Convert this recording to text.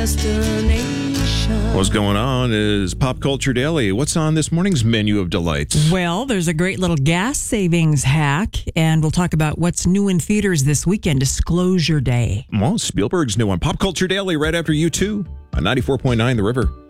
What's going on is Pop Culture Daily. What's on this morning's menu of delights? Well, there's a great little gas savings hack, and we'll talk about what's new in theaters this weekend, Disclosure Day. Well, Spielberg's new on Pop Culture Daily right after U2 on 94.9 The River.